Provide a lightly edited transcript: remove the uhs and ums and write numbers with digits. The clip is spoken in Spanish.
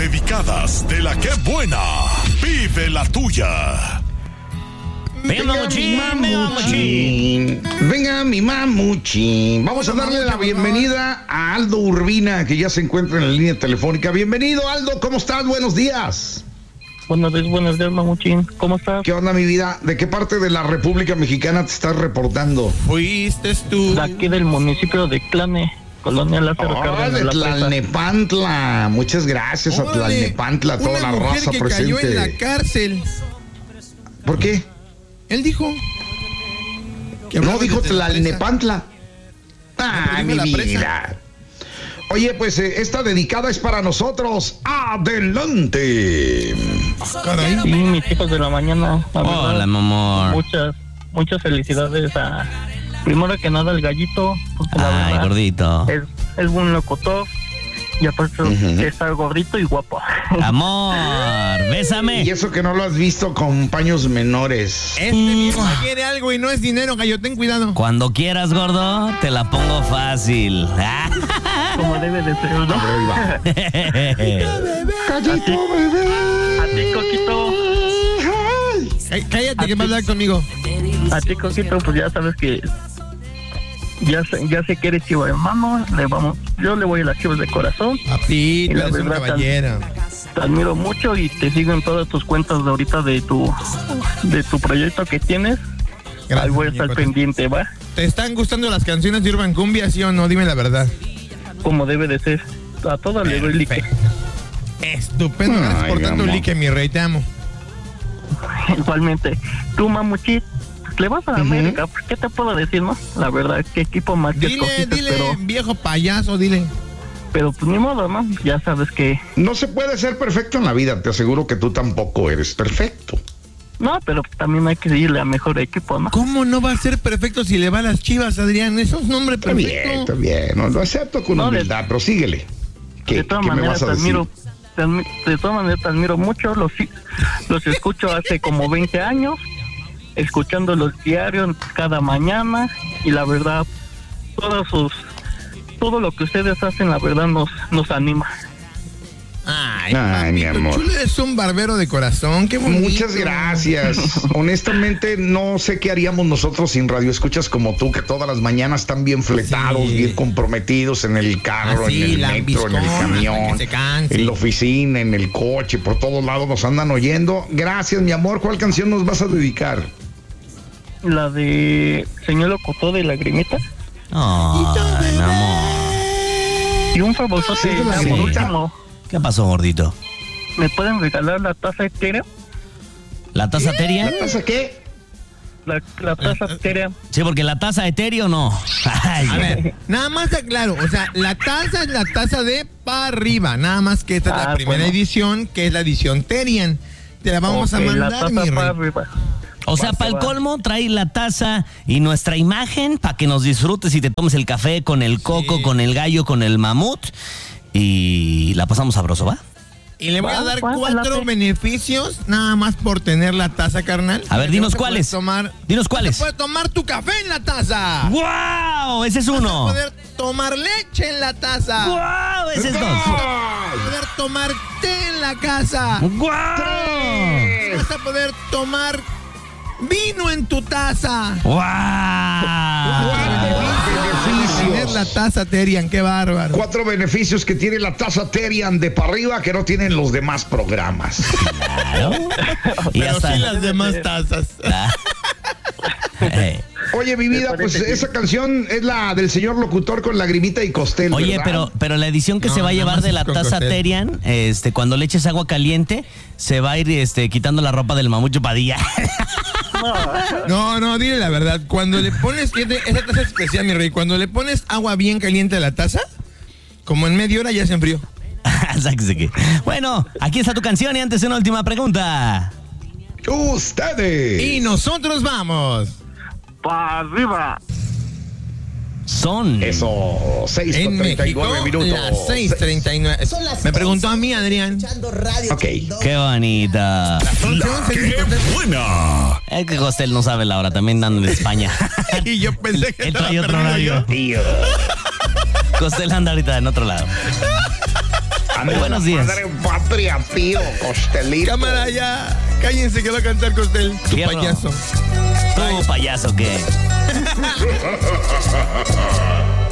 dedicadas de la que buena. Vive la tuya. Venga, mamuchín. Venga, mi mamuchín. Vamos a darle la bienvenida a Aldo Urbina, que ya se encuentra en la línea telefónica. Bienvenido, Aldo. ¿Cómo estás? Buenos días. Buenos días, mamuchín. ¿Cómo estás? ¿Qué onda, mi vida? ¿De qué parte de la República Mexicana te estás reportando? Fuiste tú. De aquí del municipio de Tlane, Colonia Lázaro Cárdenas. De Tlalnepantla. Muchas gracias a Tlalnepantla, toda la raza que presente. cayó en la cárcel. ¿Por qué? Él dijo. No dijo Tlalnepantla. Ah, mi vida. Oye, pues esta dedicada es para nosotros. ¡Adelante! Caray. Sí, mis hijos de la mañana. Hola, mi amor. Muchas felicidades a... Primero que nada, el gallito. Ay, verdad, gordito. Es buen locutor. Y aparte que está gordito y guapo. Amor, bésame. Y eso que no lo has visto con paños menores. Viejo quiere algo y no es dinero, gallo, ten cuidado. Cuando quieras, gordo, te la pongo fácil. Como debe de ser, ¿no? Gallito, bebé. A ti, Coquito. Cállate que va a hablar conmigo. A ti, Coquito, pues ya sabes que... Ya sé que eres chivo, hermano. Yo le voy a las chivas de corazón. Papi, tú eres un caballero. Te admiro mucho y te sigo en todas tus cuentas de ahorita de tu proyecto que tienes. Gracias, ahí voy a estar muñeco. pendiente, ¿va? ¿Te están gustando las canciones de Urban Cumbia, sí o no? Dime la verdad. Como debe de ser. A todas le doy like. Estupendo. Gracias Ay, por tanto mi amor. like, mi rey. Te amo. Igualmente. Tú, mamuchit, le vas a América. ¿Qué te puedo decir, no? La verdad, qué equipo más que escogiste, Dile, pero... viejo payaso, dile. Pero pues ni modo, ¿no? Ya sabes que... No se puede ser perfecto en la vida. Te aseguro que tú tampoco eres perfecto. No, pero también hay que irle a mejor equipo, ¿no? ¿Cómo no va a ser perfecto si le va a las Chivas, Adrián? Eso es un nombre Está perfecto. bien. No, lo acepto con No, humildad, pero síguele. De todas maneras te admiro. De todas maneras te admiro mucho. Los escucho hace como 20 años. Escuchando los diarios cada mañana. Y la verdad, todo lo que ustedes hacen, la verdad, nos anima. Ay, mi papito amor. chulo, eres un barbero de corazón, qué bonito. Muchas gracias. Honestamente, no sé qué haríamos nosotros sin radioescuchas como tú, que todas las mañanas están bien fletados, Sí. bien comprometidos en el carro, Así, en el la metro, en el ambiscona, camión, que se canse. en la oficina, en el coche, por todos lados nos andan oyendo. Gracias, mi amor. ¿Cuál canción nos vas a dedicar? La de Señor Locutor de Lagrimita. Ay, mi amor. Y un favorzote, Sí, de ya por Lagrimita. último, ¿Qué pasó, gordito? ¿me pueden regalar la taza etérea? ¿La taza etérea? ¿La taza qué? La taza etérea. Sí, porque la taza etéreo no. Ay, A ver, nada más aclaro, o sea, la taza es la taza de para arriba, nada más que esta es la primera bueno. edición, que es la edición Terian. Te la vamos a Ok, la mandar, taza mi para rey. arriba. o sea, para el colmo, trae la taza y nuestra imagen para que nos disfrutes y te tomes el café con el coco, con el gallo, con el mamut. Y la pasamos sabroso, ¿va? Y le voy a dar Bueno, 4 late. beneficios nada más por tener la taza, carnal. A ver, dinos No te cuáles. puedes tomar, Dinos cuáles. puedes tomar tu café en la taza. ¡Wow! Ese es Vas a uno. poder tomar leche en la taza. ¡Wow! Ese es dos. Vas a poder tomar té en la casa. ¡Wow! Vas a poder tomar vino en tu taza. ¡Wow! Tener la taza Terian, qué bárbaro. 4 beneficios que tiene la taza Terian de para arriba que no tienen los demás programas. Claro. Y Pero hasta... sí las demás tazas. Ah. Oye, mi vida, pues esa canción es la del señor locutor con Lagrimita y Costel. Oye, ¿verdad? pero la edición que No, se va a nada llevar más de es la con taza costel. Terian, cuando le eches agua caliente, se va a ir quitando la ropa del mamucho Padilla. No, dile la verdad. Cuando le pones, esa taza es especial, mi rey, cuando le pones agua bien caliente a la taza, como en media hora ya se enfrió. Sáquese que. Bueno, aquí está tu canción y antes una última pregunta. Ustedes. Y nosotros vamos. Para arriba. Son. Eso, 6 En con México, 39 minutos. las 6:39. Son las Me preguntó a mí, Adrián. Escuchando radio. Ok. Qué bonita. ¡Qué buena! Es que Costel no sabe la hora, también anda en España. Y yo pensé que Él estaba trae otro perdido horario. yo. Tío. Costel anda ahorita en otro lado. Buenos días. Madre patria, tío, Costelito. Cámara, ya. Cállense que va a cantar Costel. Tu Fierro. payaso. ¿Tú, payaso, qué?